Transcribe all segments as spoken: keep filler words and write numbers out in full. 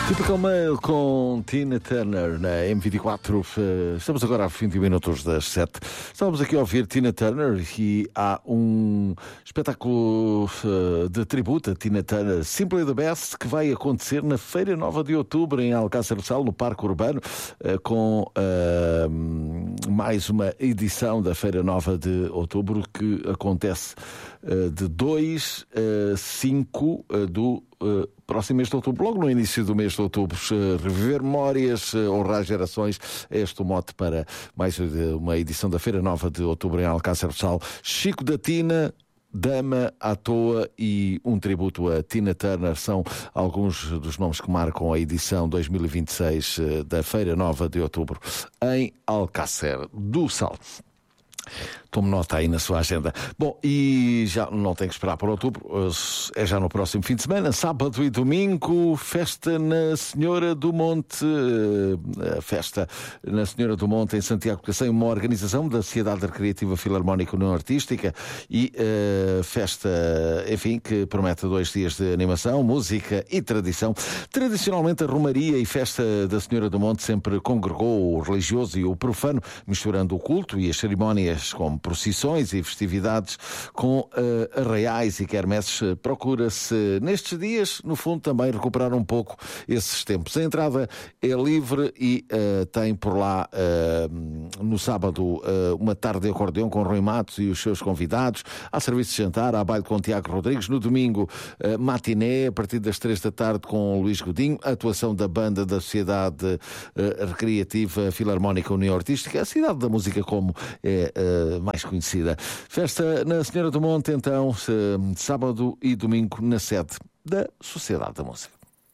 Typical Male com Tina Turner na M vinte e quatro. Estamos agora a vinte minutos das sete. Estamos aqui a ouvir Tina Turner e há um espetáculo de tributo a Tina Turner, Simply the Best, que vai acontecer na Feira Nova de Outubro em Alcácer do Sal, no Parque Urbano, com uh, mais uma edição da Feira Nova de Outubro, que acontece uh, de dois a cinco uh, do Uh, próximo mês de outubro, logo no início do mês de outubro. Uh, reviver memórias, uh, honrar gerações, é este o mote para mais uh, uma edição da Feira Nova de Outubro em Alcácer do Sal. Chico da Tina, Dama à Toa e um tributo a Tina Turner são alguns dos nomes que marcam a edição dois mil e vinte e seis uh, da Feira Nova de Outubro em Alcácer do Sal. Tome nota aí na sua agenda. Bom, e já não tem que esperar para outubro, é já no próximo fim de semana, sábado e domingo, festa na Senhora do Monte, a festa na Senhora do Monte em Santiago de Cacém, uma organização da Sociedade Recreativa Filarmónica União Artística e uh, festa, enfim, que promete dois dias de animação, música e tradição. Tradicionalmente a Romaria e festa da Senhora do Monte sempre congregou o religioso e o profano, misturando o culto e as cerimónias como procissões e festividades com uh, arraiais e quermesses. Procura-se nestes dias, no fundo, também recuperar um pouco esses tempos. A entrada é livre e uh, tem por lá uh, no sábado uh, uma tarde de acordeão com Rui Matos e os seus convidados. Há serviço de jantar, há baile com Tiago Rodrigues. No domingo, uh, matiné a partir das três da tarde com Luís Godinho. A atuação da banda da Sociedade uh, Recreativa Filarmónica União Artística, a cidade da música como é uh, mais conhecida. Festa na Senhora do Monte, então, sábado e domingo na sede da Sociedade da Música.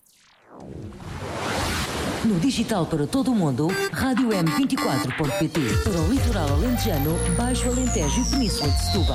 No digital para todo o mundo, rádio m vinte e quatro ponto pt. Para o litoral alentejano, Baixo Alentejo e Península de Setúbal.